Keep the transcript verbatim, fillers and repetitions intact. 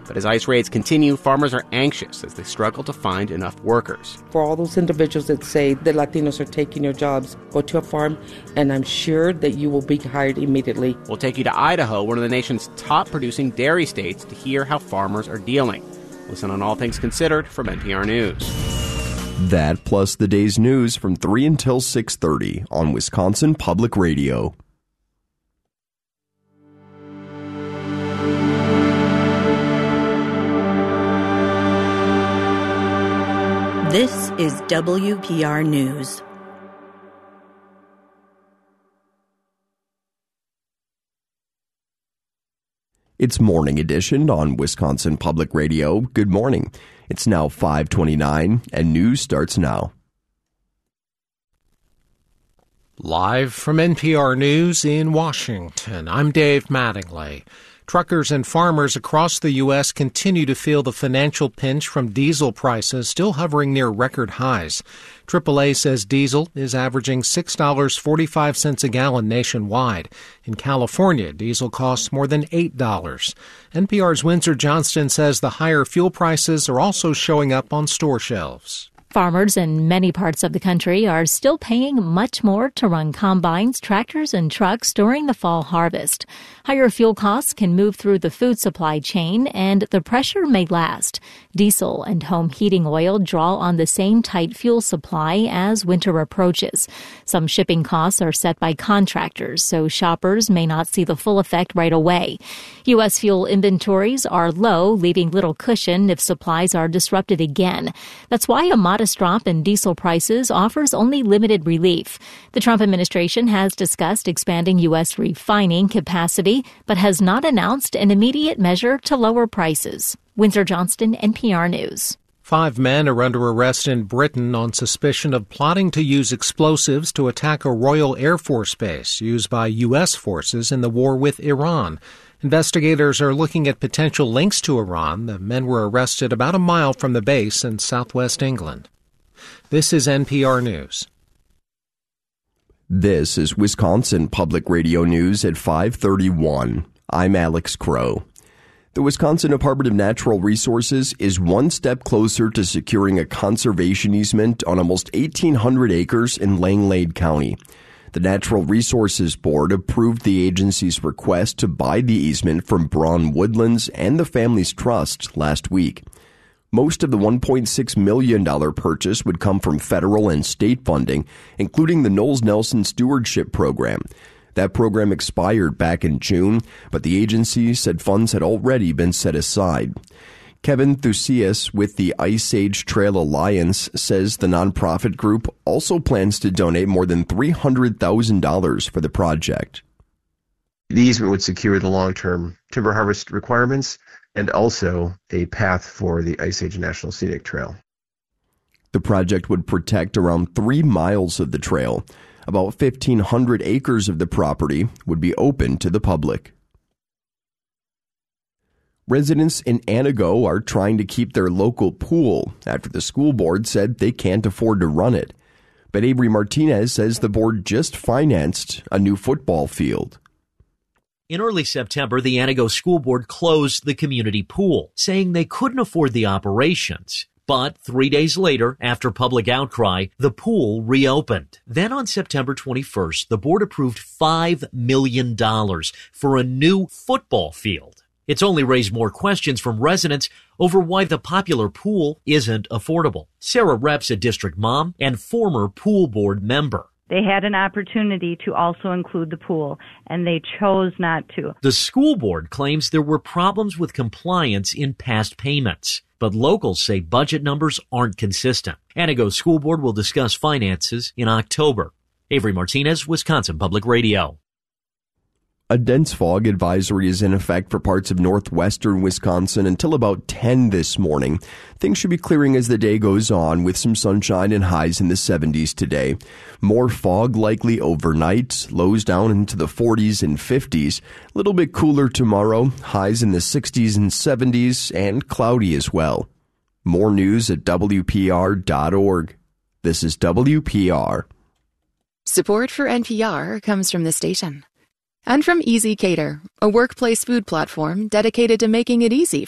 But as ICE raids continue, farmers are anxious as they struggle to find enough workers. For all those individuals that say the Latinos are taking your jobs, go to a farm, and I'm sure that you will be hired immediately. We'll take you to Idaho, one of the nation's top producing dairy states, to hear how farmers are dealing. Listen on All Things Considered from N P R News. That plus the day's news from three until six thirty on Wisconsin Public Radio. This is W P R News. It's Morning Edition on Wisconsin Public Radio. Good morning. It's now five twenty-nine, and news starts now. Live from N P R News in Washington, I'm Dave Mattingly. Truckers and farmers across the U S continue to feel the financial pinch from diesel prices still hovering near record highs. triple A says diesel is averaging six dollars and forty-five cents a gallon nationwide. In California, diesel costs more than eight dollars. N P R's Windsor Johnston says the higher fuel prices are also showing up on store shelves. Farmers in many parts of the country are still paying much more to run combines, tractors, and trucks during the fall harvest. Higher fuel costs can move through the food supply chain, and the pressure may last. Diesel and home heating oil draw on the same tight fuel supply as winter approaches. Some shipping costs are set by contractors, so shoppers may not see the full effect right away. U S fuel inventories are low, leaving little cushion if supplies are disrupted again. That's why a modest drop in diesel prices offers only limited relief. The Trump administration has discussed expanding U S refining capacity, but has not announced an immediate measure to lower prices. Windsor Johnston, N P R News. Five men are under arrest in Britain on suspicion of plotting to use explosives to attack a Royal Air Force base used by U S forces in the war with Iran. Investigators are looking at potential links to Iran. The men were arrested about a mile from the base in southwest England. This is N P R News. This is Wisconsin Public Radio News at five thirty-one. I'm Alex Crow. The Wisconsin Department of Natural Resources is one step closer to securing a conservation easement on almost eighteen hundred acres in Langlade County. The Natural Resources Board approved the agency's request to buy the easement from Braun Woodlands and the Families Trust last week. Most of the one point six million dollars purchase would come from federal and state funding, including the Knowles Nelson Stewardship Program. That program expired back in June, but the agency said funds had already been set aside. Kevin Thusias with the Ice Age Trail Alliance says the nonprofit group also plans to donate more than three hundred thousand dollars for the project. The easement would secure the long-term timber harvest requirements and also a path for the Ice Age National Scenic Trail. The project would protect around three miles of the trail. About fifteen hundred acres of the property would be open to the public. Residents in Antigo are trying to keep their local pool after the school board said they can't afford to run it. But Avery Martinez says the board just financed a new football field. In early September, the Antigo School Board closed the community pool, saying they couldn't afford the operations. But three days later, after public outcry, the pool reopened. Then on September twenty-first, the board approved five million dollars for a new football field. It's only raised more questions from residents over why the popular pool isn't affordable. Sarah Reps, a district mom and former pool board member. They had an opportunity to also include the pool, and they chose not to. The school board claims there were problems with compliance in past payments, but locals say budget numbers aren't consistent. Antigo School Board will discuss finances in October. Avery Martinez, Wisconsin Public Radio. A dense fog advisory is in effect for parts of northwestern Wisconsin until about ten this morning. Things should be clearing as the day goes on with some sunshine and highs in the seventies today. More fog likely overnight, lows down into the forties and fifties. A little bit cooler tomorrow, highs in the sixties and seventies, and cloudy as well. More news at W P R dot org. This is W P R. Support for N P R comes from the station. And from Easy Cater, a workplace food platform dedicated to making it easy